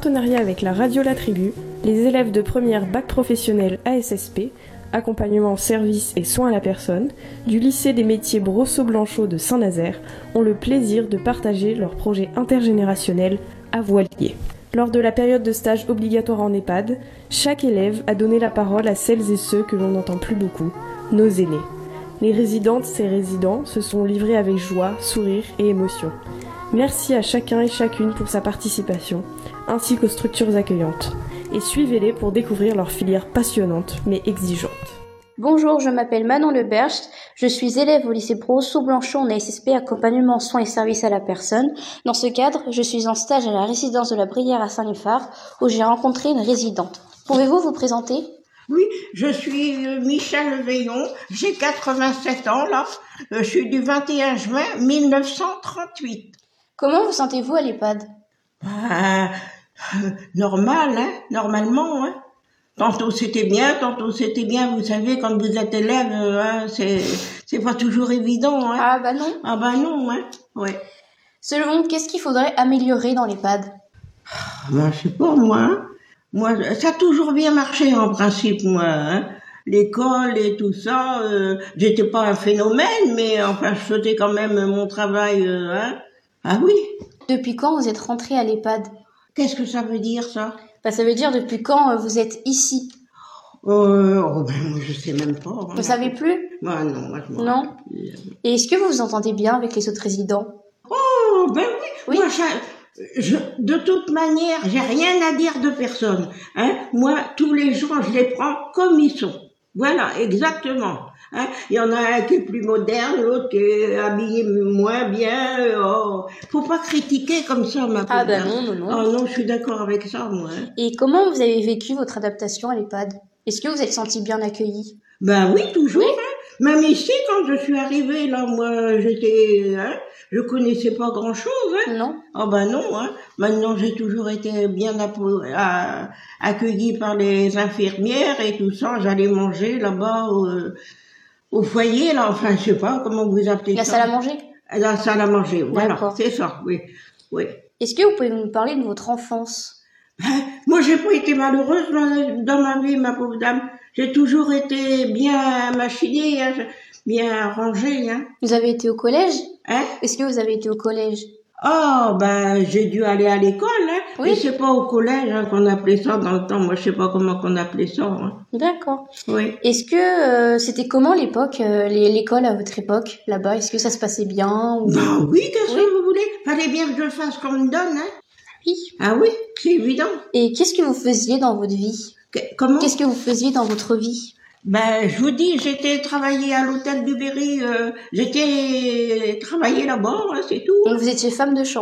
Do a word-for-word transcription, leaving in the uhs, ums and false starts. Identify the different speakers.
Speaker 1: partenariat avec la radio La Tribu, les élèves de première bac professionnel A S S P, accompagnement, service et soins à la personne, du lycée des métiers Brosseau-Blanchot de Saint-Nazaire ont le plaisir de partager leur projet intergénérationnel à Voilier. Lors de la période de stage obligatoire en EHPAD, chaque élève a donné la parole à celles et ceux que l'on n'entend plus beaucoup, nos aînés. Les résidentes et résidents se sont livrés avec joie, sourire et émotion. Merci à chacun et chacune pour sa participation, ainsi qu'aux structures accueillantes. Et suivez-les pour découvrir leur filière passionnante mais exigeante.
Speaker 2: Bonjour, je m'appelle Manon Lebercht, je suis élève au lycée Brosseau-Blanchot en A S S P accompagnement, soins et services à la personne. Dans ce cadre, je suis en stage à la résidence de la Brière à Saint-Liphard où j'ai rencontré une résidente. Pouvez-vous vous présenter ?
Speaker 3: Oui, je suis Michel Veillon, j'ai quatre-vingt-sept ans là, je suis du vingt et un juin mille neuf cent trente-huit.
Speaker 2: Comment vous sentez-vous à l'EHPAD ?
Speaker 3: Bah, euh, normal, hein, normalement, hein. Tantôt c'était bien, tantôt c'était bien, vous savez, quand vous êtes élève, hein, c'est, c'est pas toujours évident, hein.
Speaker 2: Ah bah non.
Speaker 3: Ah bah non, hein, ouais.
Speaker 2: Selon vous, qu'est-ce qu'il faudrait améliorer dans l'EHPAD ?
Speaker 3: Bah, je sais pas, moi, hein. Moi, ça a toujours bien marché, en principe, moi, hein. L'école et tout ça, euh, j'étais pas un phénomène, mais enfin, je faisais quand même mon travail, euh, hein. Ah oui.
Speaker 2: Depuis quand vous êtes rentré à l'EHPAD ?
Speaker 3: Qu'est-ce que ça veut dire, ça ?
Speaker 2: Bah, ça veut dire depuis quand vous êtes ici ?
Speaker 3: Euh, oh ben, moi, je sais même pas.
Speaker 2: Vous savez plus ?
Speaker 3: Moi, non, moi, je m'en
Speaker 2: Non.
Speaker 3: rappelle plus.
Speaker 2: Et est-ce que vous vous entendez bien avec les autres résidents ?
Speaker 3: Oh, ben oui.
Speaker 2: Oui.
Speaker 3: Moi, ça, je, de toute manière, j'ai rien à dire de personne. Hein. Moi, tous les gens, je les prends comme ils sont. Voilà, exactement. Hein. Il y en a un qui est plus moderne, l'autre qui est habillé moins bien. Oh, faut pas critiquer comme ça, ma
Speaker 2: Ah
Speaker 3: pauvre.
Speaker 2: bah non, non, non.
Speaker 3: Oh non, je suis d'accord avec ça, moi. Hein.
Speaker 2: Et comment vous avez vécu votre adaptation à l'EHPAD ? Est-ce que vous êtes senti bien accueilli ?
Speaker 3: Ben oui, toujours.
Speaker 2: Oui.
Speaker 3: Hein. Même ici, quand je suis arrivée, là, moi, j'étais, hein, je connaissais pas grand-chose. Hein.
Speaker 2: Non.
Speaker 3: Oh ben non. Hein. Maintenant, j'ai toujours été bien appo- à, accueillie par les infirmières et tout ça. J'allais manger là-bas au, au foyer, là. Enfin, je sais pas comment vous appelez
Speaker 2: La
Speaker 3: ça.
Speaker 2: salle à manger ?
Speaker 3: La salle à manger. Voilà,
Speaker 2: D'accord.
Speaker 3: c'est ça. Oui, oui.
Speaker 2: Est-ce que vous pouvez nous parler de votre enfance ?
Speaker 3: Moi, j'ai pas été malheureuse dans ma vie, ma pauvre dame. J'ai toujours été bien machinée, hein, bien rangée. Hein.
Speaker 2: Vous avez été au collège ?
Speaker 3: Hein?
Speaker 2: Est-ce que vous avez été au collège ?
Speaker 3: Oh, ben, j'ai dû aller à l'école, hein.
Speaker 2: Oui.
Speaker 3: Et c'est pas au collège hein, qu'on appelait ça dans le temps. Moi, je sais pas comment qu'on appelait ça. Hein.
Speaker 2: D'accord.
Speaker 3: Oui.
Speaker 2: Est-ce que euh, c'était comment l'époque, euh, les- l'école à votre époque, là-bas ? Est-ce que ça se passait bien ou...
Speaker 3: Bah oui, qu'est-ce
Speaker 2: Oui.
Speaker 3: que vous voulez? Fallait bien que je fasse qu'on me donne, hein.
Speaker 2: Oui.
Speaker 3: Ah oui, c'est évident.
Speaker 2: Et qu'est-ce que vous faisiez dans votre vie ?
Speaker 3: Que- comment?
Speaker 2: Qu'est-ce que vous faisiez dans votre vie ?
Speaker 3: Ben, je vous dis, j'étais travaillée à l'hôtel du Berry, euh, j'étais travaillée là-bas, hein, c'est tout.
Speaker 2: Donc vous étiez femme de chambre ?